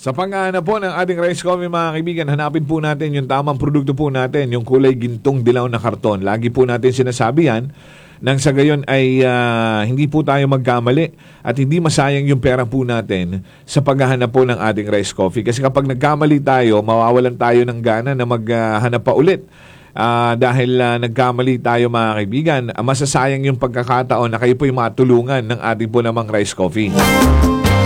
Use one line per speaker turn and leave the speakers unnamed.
Sa paghahanap po ng ating rice coffee mga kaibigan, hanapin po natin yung tamang produkto po natin, yung kulay gintong dilaw na karton. Lagi po natin sinasabi yan, nang sa gayon ay hindi po tayo magkamali at hindi masayang yung pera po natin sa paghahanap po ng ating rice coffee. Kasi kapag nagkamali tayo, mawawalan tayo ng gana na maghanap pa ulit. Dahil nagkamali tayo mga kaibigan, masasayang yung pagkakataon na kayo po yung matulungan ng ating po namang rice coffee.